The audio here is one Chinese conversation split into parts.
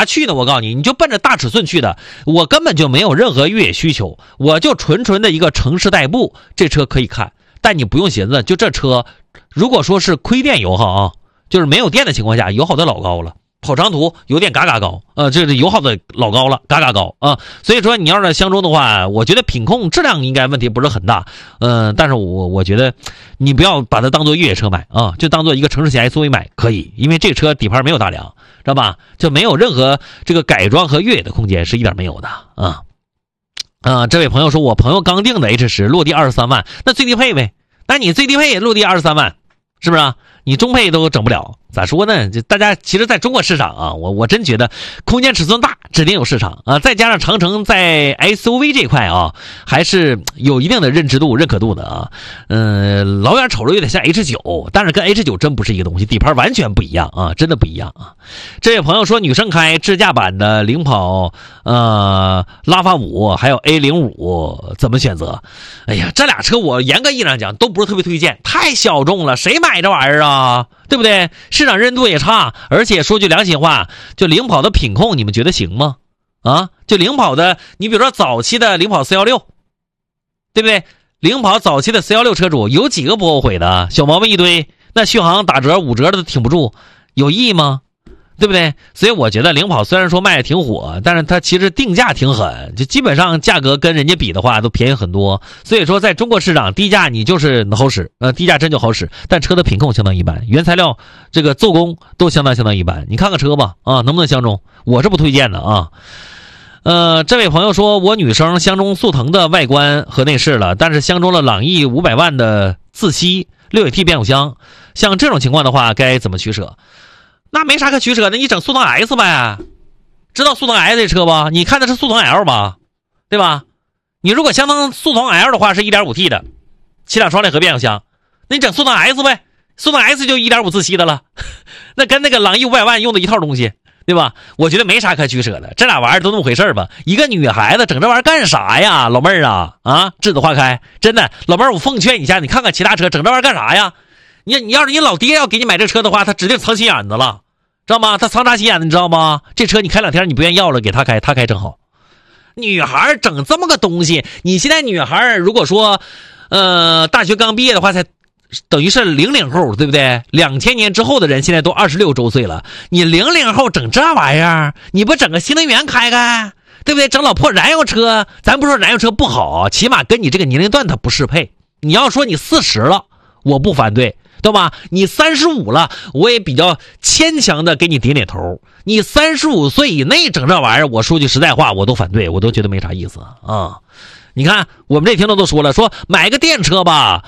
去呢？我告诉你，你就奔着大尺寸去的，我根本就没有任何越野需求，我就纯的一个城市代步，这车可以看。但你不用寻思，就这车，如果说是亏电油耗啊，就是没有电的情况下，油耗都老高了。跑长途油电嘎嘎高，这个油耗的老高了，嘎嘎高啊！所以说你要是相中的话，我觉得品控质量应该问题不是很大，但是我觉得你不要把它当做越野车买啊，就当做一个城市型 SUV 买可以，因为这车底盘没有大梁，知道吧？就没有任何这个改装和越野的空间，是一点没有的啊。这位朋友说，我朋友刚订的 H10落地23万，那最低配呗，那你最低配也落地23万，是不是啊？你中配都整不了，咋说呢？就大家其实在中国市场啊，我真觉得空间尺寸大，指定有市场啊。再加上长城在 SUV 这块啊，还是有一定的认知度、认可度的啊。老远瞅着有点像 H9，但是跟 H9 真不是一个东西，底盘完全不一样啊，真的不一样啊。这位朋友说，女生开智驾版的领跑拉法5还有 A05怎么选择？哎呀，这俩车我严格意义上讲都不是特别推荐，太小众了，谁买这玩意儿啊？对不对？市场认知度也差，而且说句良心话，就领跑的品控，你们觉得行吗？啊，就领跑的，你比如说早期的领跑416，对不对？领跑早期的416车主有几个不后悔的？小毛病一堆，那续航打折5折的都挺不住，有意义吗？对不对？所以我觉得领跑虽然说卖的挺火，但是它其实定价挺狠，就基本上价格跟人家比的话都便宜很多。所以说在中国市场低价你就是好使，低价真就好使，但车的品控相当一般，原材料这个做工都相当一般。你看看车吧，啊，能不能相中？我是不推荐的啊。这位朋友说，我女生相中速腾的外观和内饰了，但是相中了朗逸500万的自吸6AT变速箱，像这种情况的话该怎么取舍？那没啥可取舍的，你整速腾 S 呗，知道速腾 S 这车吧？你看的是速腾 L 吧，对吧？你如果相当速腾 L 的话是 1.5T 的7档双离合变速箱，那你整速腾 S 呗，速腾 S 就 1.5 自吸的了，那跟那个朗逸500万用的一套东西，对吧？我觉得没啥可取舍的，这俩玩意儿都那么回事吧。一个女孩子整这玩意儿干啥呀，老妹儿啊，栀子花开，真的，老妹儿我奉劝一下，你看看其他车整这玩意儿干啥呀？你要是你老爹要给你买这车的话，他指定藏心眼子了，知道吗？他藏啥心眼子你知道吗？这车你开2天你不愿意要了，给他开，他开正好。女孩整这么个东西，你现在女孩如果说大学刚毕业的话，才等于是00后，对不对？2000年之后的人现在都26周岁了，你00后整这玩意儿，你不整个新能源开开，对不对？整老破燃油车，咱不说燃油车不好，起码跟你这个年龄段它不适配。你要说你40了，我不反对，对吧？你35了，我也比较牵强的给你点点头。你35岁以内整这玩意儿，我说句实在话，我都反对，我都觉得没啥意思啊。你看我们这听众都说了，说买个电车吧，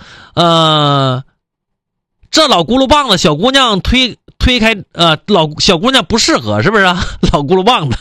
这老轱辘棒子小姑娘推开，小姑娘不适合，是不是啊？老轱辘棒子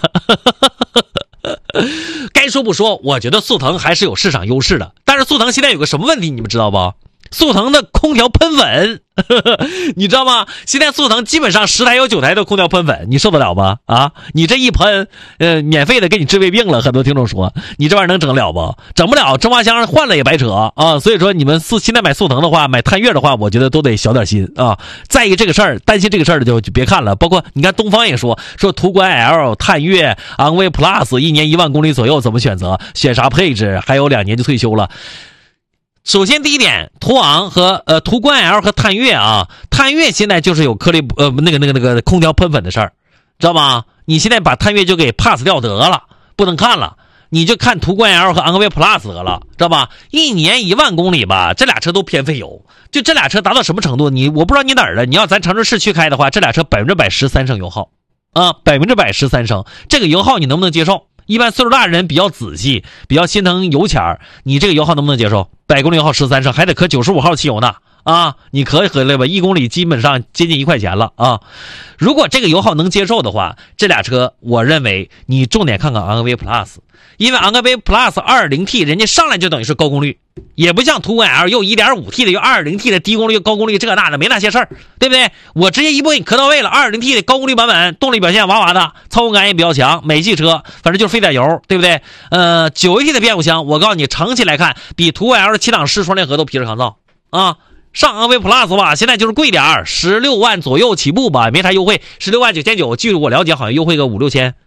该说不说，我觉得速腾还是有市场优势的，但是速腾现在有个什么问题你们知道不？速腾的空调喷粉你知道吗？现在速腾基本上10台有9台的空调喷粉，你受得了吗？啊，你这一喷免费的给你治胃病了，很多听众说你这玩意儿能整了不？整不了，蒸发箱换了也白扯啊。所以说你们现在买速腾的话，买探岳的话，我觉得都得小点心啊。在意这个事儿，担心这个事儿的就别看了。包括你看东方也说途观 L、探岳、昂威 Plus 1年1万公里左右怎么选择，选啥配置，还有2年就退休了。首先第一点，途昂和途观 L 和探岳啊，探岳现在就是有颗粒那个空调喷粉的事儿，知道吗？你现在把探岳就给 pass 掉得了，不能看了，你就看途观 L 和昂威 Plus 得了，知道吧？1年1万公里吧，这俩车都偏费油。就这俩车达到什么程度？我不知道你哪儿的，你要咱长春市区开的话，这俩车100%13升油耗啊，100%13升，这个油耗你能不能接受？一般岁数大的人比较仔细，比较心疼油钱儿，你这个油耗能不能接受？100公里油耗13升，还得磕95号汽油呢啊！你可以合计吧，1公里基本上接近1块钱了啊！如果这个油耗能接受的话，这俩车我认为你重点看看昂科威 Plus， 因为昂科威 Plus 2.0T 人家上来就等于是高功率，也不像途观 L 又 1.5T 的又 2.0T 的低功率高功率这那的没那些事儿，对不对？我直接一步给你磕到位了， 2.0T 的高功率版本，动力表现哇哇的，操控感也比较强，美系车反正就是费点油，对不对？9AT 的变速箱，我告诉你长期来看比途观 L 的7档式双联合都皮实抗造啊！上昂威 Plus 吧，现在就是贵点，16万左右起步吧，没啥优惠，16万9千9，据我了解好像优惠个5、6千。